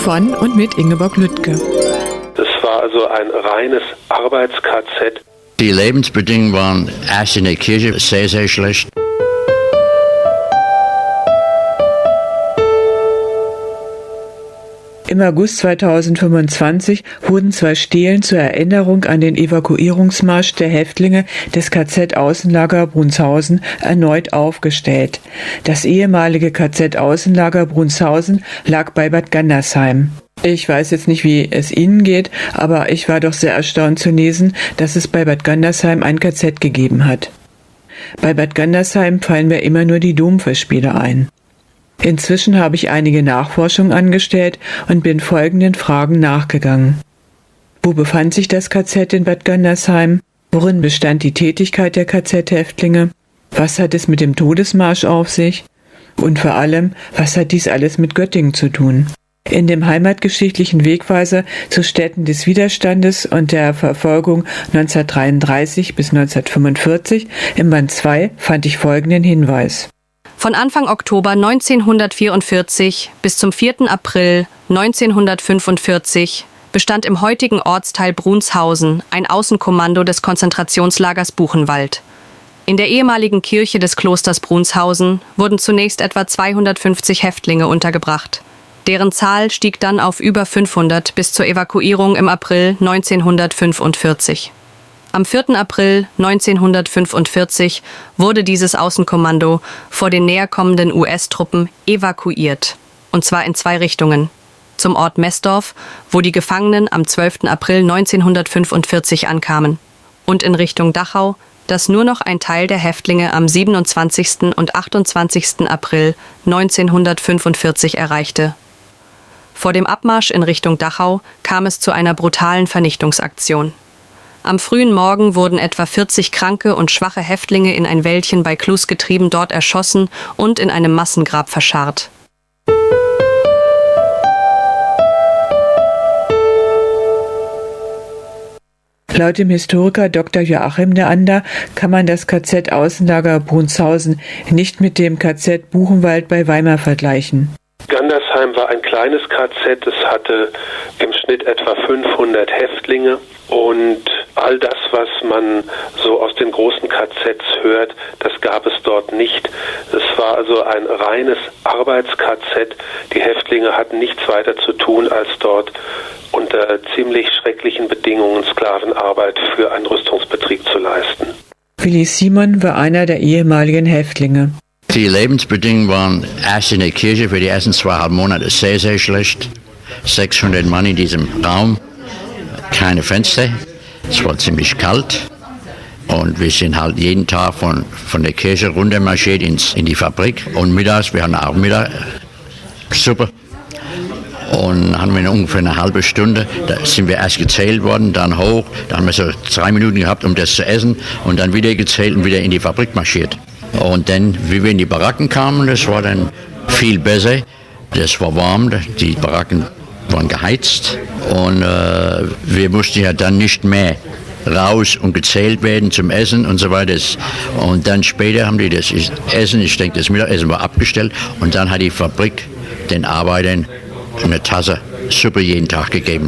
Von und mit Ingeborg Lüttke. Es war also ein reines Arbeits-KZ. Die Lebensbedingungen waren erst in der Kirche sehr, sehr schlecht. Im August 2025 wurden 2 Stelen zur Erinnerung an den Evakuierungsmarsch der Häftlinge des KZ Außenlager Brunshausen erneut aufgestellt. Das ehemalige KZ Außenlager Brunshausen lag bei Bad Gandersheim. Ich weiß jetzt nicht, wie es Ihnen geht, aber ich war doch sehr erstaunt zu lesen, dass es bei Bad Gandersheim ein KZ gegeben hat. Bei Bad Gandersheim fallen mir immer nur die Domfestspiele ein. Inzwischen habe ich einige Nachforschungen angestellt und bin folgenden Fragen nachgegangen. Wo befand sich das KZ in Bad Gandersheim? Worin bestand die Tätigkeit der KZ-Häftlinge? Was hat es mit dem Todesmarsch auf sich? Und vor allem, was hat dies alles mit Göttingen zu tun? In dem heimatgeschichtlichen Wegweiser zu Städten des Widerstandes und der Verfolgung 1933 bis 1945 im Band 2 fand ich folgenden Hinweis. Von Anfang Oktober 1944 bis zum 4. April 1945 bestand im heutigen Ortsteil Brunshausen ein Außenkommando des Konzentrationslagers Buchenwald. In der ehemaligen Kirche des Klosters Brunshausen wurden zunächst etwa 250 Häftlinge untergebracht. Deren Zahl stieg dann auf über 500 bis zur Evakuierung im April 1945. Am 4. April 1945 wurde dieses Außenkommando vor den näherkommenden US-Truppen evakuiert, und zwar in 2 Richtungen. Zum Ort Messdorf, wo die Gefangenen am 12. April 1945 ankamen, und in Richtung Dachau, das nur noch ein Teil der Häftlinge am 27. und 28. April 1945 erreichte. Vor dem Abmarsch in Richtung Dachau kam es zu einer brutalen Vernichtungsaktion. Am frühen Morgen wurden etwa 40 kranke und schwache Häftlinge in ein Wäldchen bei Klus getrieben, dort erschossen und in einem Massengrab verscharrt. Laut dem Historiker Dr. Joachim Neander kann man das KZ Außenlager Brunshausen nicht mit dem KZ Buchenwald bei Weimar vergleichen. Gandersheim war ein kleines KZ, es hatte im Schnitt etwa 500 Häftlinge und all das, was man so aus den großen KZs hört, das gab es dort nicht. Es war also ein reines Arbeits-KZ. Die Häftlinge hatten nichts weiter zu tun, als dort unter ziemlich schrecklichen Bedingungen Sklavenarbeit für einen Rüstungsbetrieb zu leisten. Willi Simon war einer der ehemaligen Häftlinge. Die Lebensbedingungen waren erst in der Kirche für die ersten 2,5 Monate sehr, sehr schlecht. 600 Mann in diesem Raum, keine Fenster, es war ziemlich kalt. Und wir sind halt jeden Tag von der Kirche runter marschiert in die Fabrik. Und mittags, wir hatten auch Mittagssuppe. Und haben wir ungefähr eine halbe Stunde, da sind wir erst gezählt worden, dann hoch. Da haben wir so 3 Minuten gehabt, um das zu essen. Und dann wieder gezählt und wieder in die Fabrik marschiert. Und dann, wie wir in die Baracken kamen, das war dann viel besser. Das war warm, die Baracken waren geheizt. Und wir mussten ja dann nicht mehr raus und gezählt werden zum Essen und so weiter. Und dann später haben die das Essen, ich denke, das Mittagessen war abgestellt. Und dann hat die Fabrik den Arbeitern eine Tasse Suppe jeden Tag gegeben.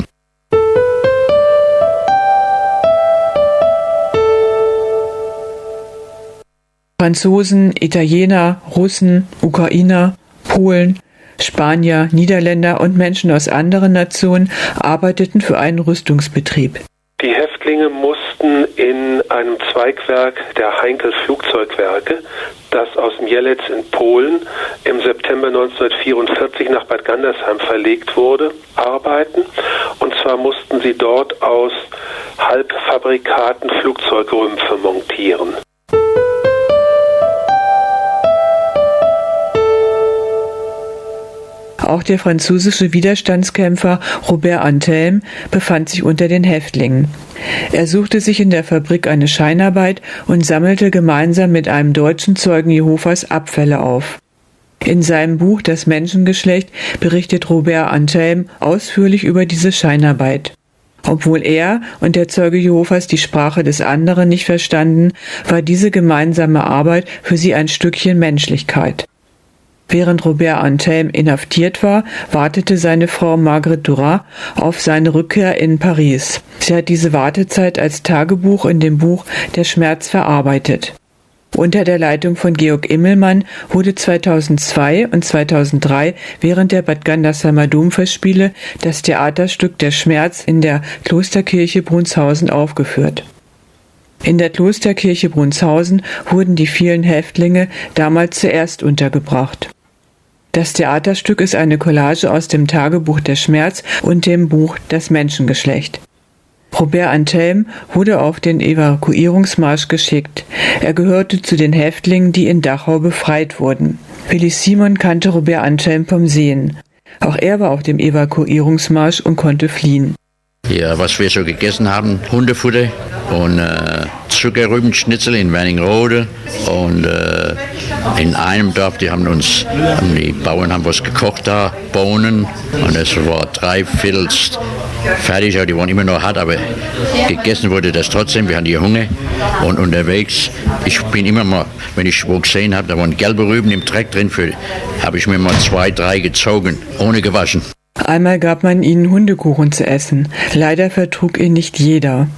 Franzosen, Italiener, Russen, Ukrainer, Polen, Spanier, Niederländer und Menschen aus anderen Nationen arbeiteten für einen Rüstungsbetrieb. Die Häftlinge mussten in einem Zweigwerk der Heinkel Flugzeugwerke, das aus Mielec in Polen im September 1944 nach Bad Gandersheim verlegt wurde, arbeiten. Und zwar mussten sie dort aus Halbfabrikaten Flugzeugrümpfe montieren. Auch der französische Widerstandskämpfer Robert Antelme befand sich unter den Häftlingen. Er suchte sich in der Fabrik eine Scheinarbeit und sammelte gemeinsam mit einem deutschen Zeugen Jehovas Abfälle auf. In seinem Buch Das Menschengeschlecht berichtet Robert Antelme ausführlich über diese Scheinarbeit. Obwohl er und der Zeuge Jehovas die Sprache des anderen nicht verstanden, war diese gemeinsame Arbeit für sie ein Stückchen Menschlichkeit. Während Robert Antelme inhaftiert war, wartete seine Frau Marguerite Duras auf seine Rückkehr in Paris. Sie hat diese Wartezeit als Tagebuch in dem Buch Der Schmerz verarbeitet. Unter der Leitung von Georg Immelmann wurde 2002 und 2003 während der Bad Gandersheimer Domfestspiele das Theaterstück Der Schmerz in der Klosterkirche Brunshausen aufgeführt. In der Klosterkirche Brunshausen wurden die vielen Häftlinge damals zuerst untergebracht. Das Theaterstück ist eine Collage aus dem Tagebuch Der Schmerz und dem Buch Das Menschengeschlecht. Robert Antelme wurde auf den Evakuierungsmarsch geschickt. Er gehörte zu den Häftlingen, die in Dachau befreit wurden. Willi Simon kannte Robert Antelme vom Sehen. Auch er war auf dem Evakuierungsmarsch und konnte fliehen. Ja, was wir so gegessen haben, Hundefutter und Zuckerrübenschnitzel in Wernigerode und in einem Dorf, die Bauern haben was gekocht da, Bohnen und es war 3/4 fertig, aber die waren immer noch hart, aber gegessen wurde das trotzdem, wir hatten hier Hunger und unterwegs, ich bin immer mal, wenn ich wo gesehen habe, da waren gelbe Rüben im Dreck drin, habe ich mir mal 2, 3 gezogen, ohne gewaschen. Einmal gab man ihnen Hundekuchen zu essen. Leider vertrug ihn nicht jeder.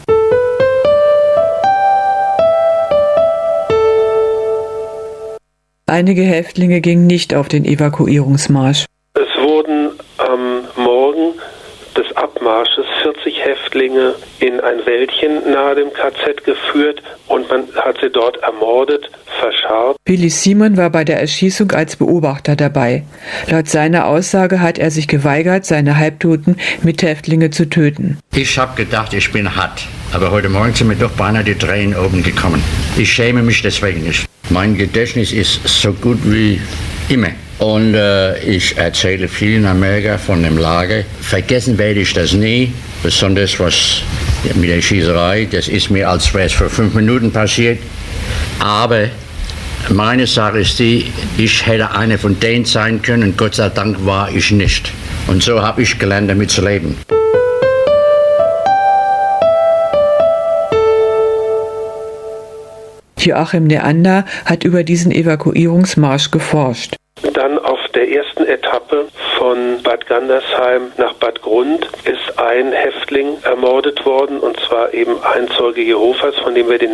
Einige Häftlinge gingen nicht auf den Evakuierungsmarsch. Es wurden am Morgen des Abmarsches 40 Häftlinge in ein Wäldchen nahe dem KZ geführt und man hat sie dort ermordet, verscharrt. Willi Simon war bei der Erschießung als Beobachter dabei. Laut seiner Aussage hat er sich geweigert, seine halbtoten Mithäftlinge zu töten. Ich habe gedacht, ich bin hart, aber heute Morgen sind mir doch beinahe die Tränen oben gekommen. Ich schäme mich deswegen nicht. Mein Gedächtnis ist so gut wie immer. Und ich erzähle viel in Amerika von dem Lager. Vergessen werde ich das nie, besonders was mit der Schießerei. Das ist mir, als wäre es vor 5 Minuten passiert. Aber meine Sache ist die, ich hätte einer von denen sein können. Gott sei Dank war ich nicht. Und so habe ich gelernt, damit zu leben. Joachim Neander hat über diesen Evakuierungsmarsch geforscht. Dann auf der ersten Etappe von Bad Gandersheim nach Bad Grund ist ein Häftling ermordet worden, und zwar eben ein Zeuge Jehovas, von dem wir den